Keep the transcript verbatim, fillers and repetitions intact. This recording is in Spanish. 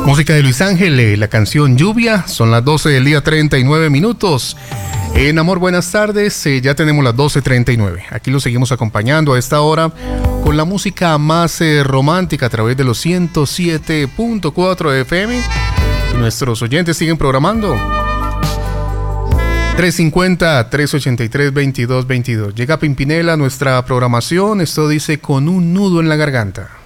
Música de Luis Ángel, eh, la canción Lluvia. Son las doce del día, treinta y nueve minutos. En Amor, buenas tardes. Eh, ya tenemos las doce treinta y nueve. Aquí lo seguimos acompañando a esta hora con la música más eh, romántica a través de los ciento siete punto cuatro F M. Y nuestros oyentes siguen programando. tres cincuenta, tres ochenta y tres, veintidós veintidós. Llega Pimpinela a nuestra programación. Esto dice Con un nudo en la garganta.